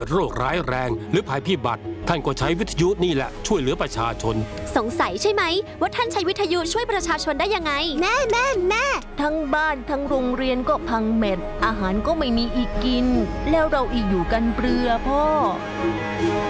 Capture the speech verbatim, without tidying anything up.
โรคร้ายแรงหรือภัยพิบัติท่านก็ใช้วิทยุนี่แหละช่วยเหลือประชาชนสงสัยใช่ไหมว่าท่านใช้วิทยุช่วยประชาชนได้ยังไงแม่แม่แม่ทั้งบ้านทั้งโรงเรียนก็พังเม็ดอาหารก็ไม่มีอีกกินแล้วเราอีกอยู่กันเปลือพ่อ